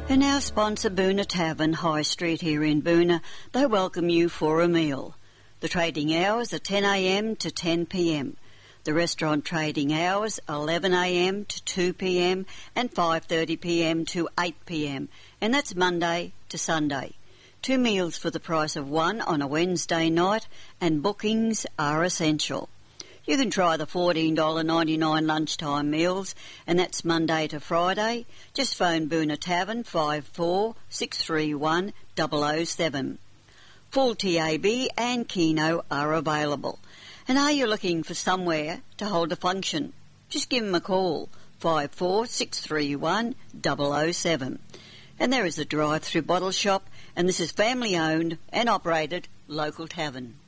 And our sponsor, Boona Tavern, High Street here in Boona, they welcome you for a meal. The trading hours are 10 a.m. to 10 p.m. The restaurant trading hours are 11 a.m. to 2 p.m. and 5:30 p.m. to 8 p.m. And that's Monday to Sunday. 2 meals for the price of one on a Wednesday night, and bookings are essential. You can try the $14.99 lunchtime meals, and that's Monday to Friday. Just phone Boona Tavern 54 631 007. Full TAB and Keno are available. And are you looking for somewhere to hold a function? Just give them a call, 54 631 007. And there is a drive-through bottle shop, and this is family-owned and operated local tavern.